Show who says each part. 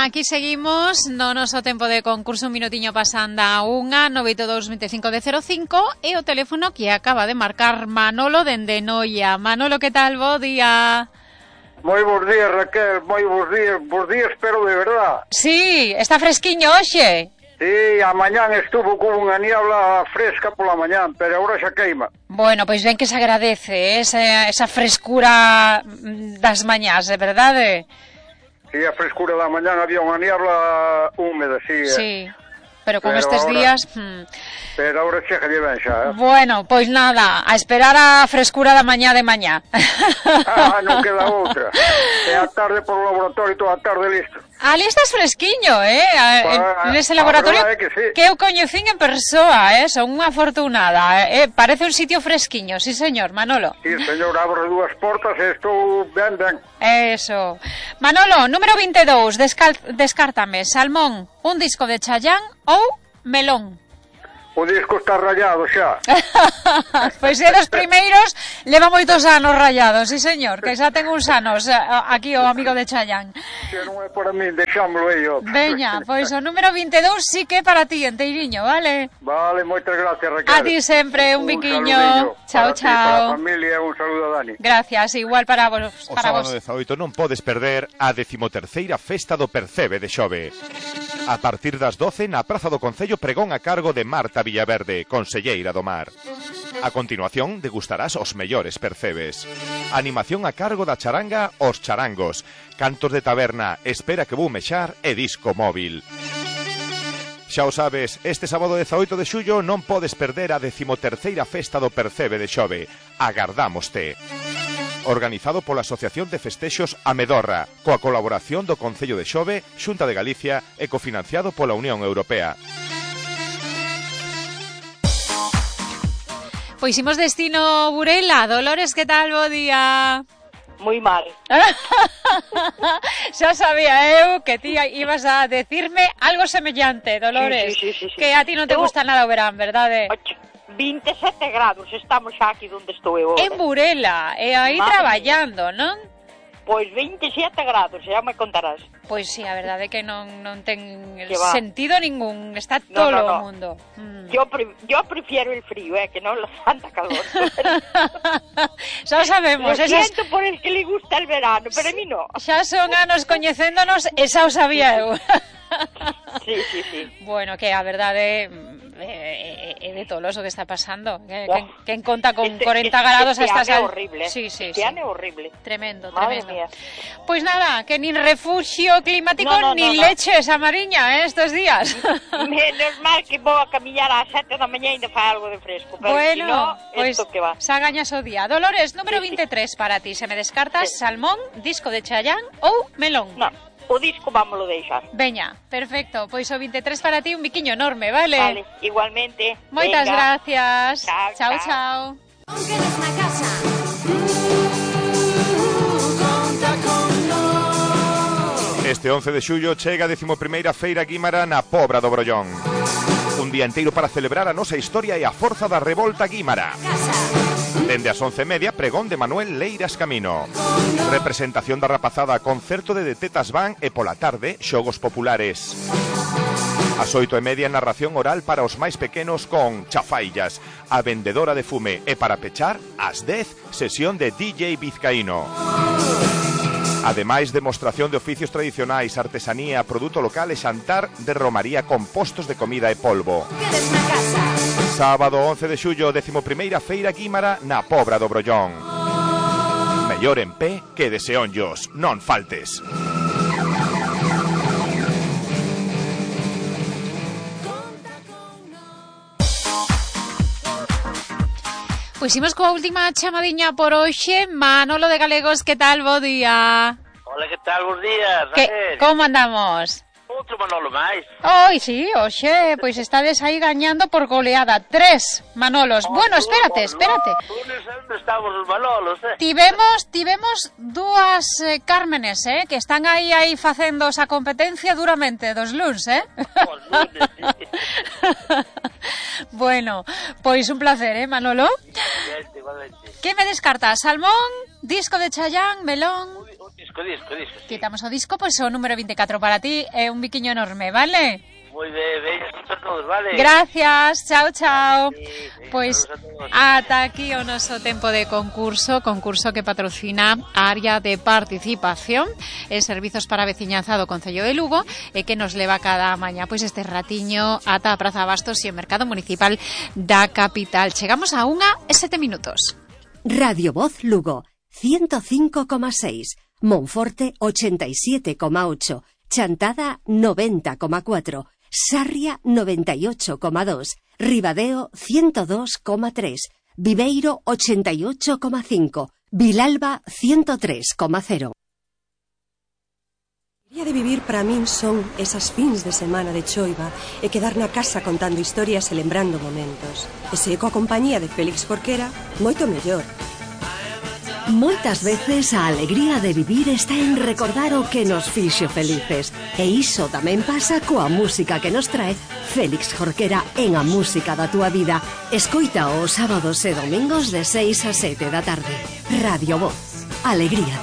Speaker 1: aquí seguimos, no noso tempo de concurso, un minutiño pasando a unha, 98225 e o teléfono que acaba de marcar Manolo dende Noia. Manolo, que tal? Bo día.
Speaker 2: Moi bons días, Raquel, moi bons días, pero de verdad.
Speaker 1: Sí, está fresquiño hoxe.
Speaker 2: Sí, a mañán estuvo con unha niebla fresca pola mañán, pero agora xa queima.
Speaker 1: Bueno, pois ben que se agradece esa frescura das mañás, é verdade?
Speaker 2: Sí, a frescura da mañán había unha niebla húmeda, sí.
Speaker 1: Sí, pero con estes
Speaker 2: ahora,
Speaker 1: días...
Speaker 2: Pero agora chega de ben xa,
Speaker 1: Bueno, pois nada, a esperar a frescura da mañá de mañá.
Speaker 2: Non queda outra. É a tarde por o laboratorio, toda a tarde listo.
Speaker 1: Ali estás fresquiño, nese laboratorio
Speaker 2: é que, sí.
Speaker 1: Que eu coñecín en persoa, son unha afortunada. Parece un sitio fresquiño, sí señor, Manolo.
Speaker 2: Sí, señor, abro dúas portas e estou ben.
Speaker 1: Eso. Manolo, número 22, descártame, Salmón, un disco de Chayanne ou Melón.
Speaker 2: O disco está rayado xa.
Speaker 1: Pois é dos primeiros, leva moitos anos rayados, sí señor, que xa ten uns anos aquí o amigo de Chayanne.
Speaker 2: Se non é para min, deixámoslo aí.
Speaker 1: Veña, pois o número 22 sí que é para ti, enteiriño, vale?
Speaker 2: Vale, moitas gracias, Raquel.
Speaker 1: A ti sempre, un biquiño. Chao, chao.
Speaker 2: Para a familia, un saludo a Dani.
Speaker 1: Gracias, igual para vos.
Speaker 3: O sábado 18 non podes perder a 13ª Festa do Percebe de Xove. A partir das 12 na Praza do Concello, pregón a cargo de Marta Villaverde, conselleira do Mar. A continuación degustarás os mellores percebes. Animación a cargo da charanga Os Charangos. Cantos de taberna, Espera que vou mexar e disco móvil. Xa o sabes, este sábado 18 de xullo non podes perder a 13ª Festa do Percebe de Xove. Agardámoste. Organizado pola Asociación de Festexos Amedorra, coa colaboración do Concello de Xove, Xunta de Galicia e cofinanciado pola Unión Europea.
Speaker 1: Pois imos destino Burela. Dolores, que tal? Bo día.
Speaker 4: Moi mal.
Speaker 1: Xa sabía eu que ti ibas a decirme algo semellante, Dolores.
Speaker 4: Sí.
Speaker 1: Que a ti non te gusta nada o verán, verdade?
Speaker 4: 27 grados, estamos xa aquí onde estou eu.
Speaker 1: En Burela, e aí traballando, non?
Speaker 4: Pois 27 grados, xa me contarás.
Speaker 1: Pois sí, a verdade é que non ten sentido ningún, está todo o mundo.
Speaker 4: Yo prefiero el frío, que non la santa calor.
Speaker 1: Xa sabemos.
Speaker 4: Lo siento por el que le gusta el verano, pero a mí no.
Speaker 1: Xa son anos coñecéndonos e xa o sabía eu.
Speaker 4: Sí.
Speaker 1: Bueno, que a verdade é de tolos o que está pasando. Quen conta con 40 grados hasta...
Speaker 4: Este ano é horrible.
Speaker 1: Sí.
Speaker 4: Este ano é horrible.
Speaker 1: Tremendo.
Speaker 4: Mía.
Speaker 1: Pois nada, que nin refugio climático nin leches a Mariña, estes días.
Speaker 4: Menos mal que vou a camiñar ás 7 da mañá e ainda fai algo de fresco. Pero
Speaker 1: bueno,
Speaker 4: si no,
Speaker 1: pois
Speaker 4: esto que va.
Speaker 1: Xa gañas o día. Dolores, número 23 para ti. Se me descartas, Salmón, disco de Chayanne ou Melón.
Speaker 4: No, o disco vámoslo deixar.
Speaker 1: Veña, perfecto. Pois o 23 para ti, un biquiño enorme, vale?
Speaker 4: Vale, igualmente.
Speaker 1: Moitas gracias.
Speaker 4: Chao.
Speaker 5: Quedes na casa.
Speaker 3: Este 11 de xullo chega a 11ª Feira Guímara na Pobra do Brollón. Un día inteiro para celebrar a nosa historia e a forza da revolta guímara. Dende as 11:30, pregón de Manuel Leiras Camino. Representación da rapazada, concerto de Tetas Van e pola tarde, xogos populares. As 8:30, narración oral para os máis pequenos con Chafaillas, a vendedora de fume, e para pechar, ás 10, sesión de DJ Vizcaíno. Ademais, demostración de oficios tradicionais, artesanía, produto local e xantar de romaría con postos de comida e polvo. Sábado 11 de xullo, 11ª Feira Guímara na Pobra do Brollón. Mellor en pé que de Seonllos, non faltes.
Speaker 1: Pois imos coa última chamadiña por hoxe. Manolo de Galegos, que tal? Bo día.
Speaker 6: Hola, que tal? Bos días, Raquel.
Speaker 1: Como andamos?
Speaker 6: Outro Manolo máis.
Speaker 1: Oi, sí, hoxe, pois estades aí gañando por goleada. 3 Manolos. Bueno, espérate.
Speaker 6: Lunes, onde estamos os Manolos,
Speaker 1: Tivemos dúas Cármenes, que están aí facendo esa competencia duramente dos luns,
Speaker 6: Os lunes, sí.
Speaker 1: Bueno, pois un placer, Manolo?
Speaker 6: Igualmente.
Speaker 1: Que me descartas? Salmón, disco de Chayanne, Melón...
Speaker 6: O disco disco, sí.
Speaker 1: Quitamos o disco, pois o número 24 para ti é un biquiño enorme, vale?
Speaker 6: Moi ben, veñas a todos, vale?
Speaker 1: Gracias, chao.
Speaker 6: Sí,
Speaker 1: Pois
Speaker 6: saludos a todos.
Speaker 1: ata aquí o noso tempo de concurso que patrocina a área de participación e servizos para a veciñanza do Concello de Lugo e que nos leva cada mañá pois este ratiño ata a Praza Bastos e o Mercado Municipal da capital. Chegamos a 1:07.
Speaker 5: Radio Voz Lugo, 105,6, Monforte 87,8, Chantada 90,4, Sarria 98,2, Ribadeo 102,3, Viveiro 88,5, Vilalba 103,0.
Speaker 7: O día de vivir para min son esas fins de semana de choiva e quedar na casa contando historias e lembrando momentos. E se coa compañía de Félix Jorquera, moito mellor.
Speaker 5: Moitas veces a alegría de vivir está en recordar o que nos fixo felices. E iso tamén pasa coa música que nos trae Félix Jorquera en A Música da Túa Vida. Escoita os sábados e domingos de 6 a 7 da tarde. Radio Voz. Alegría de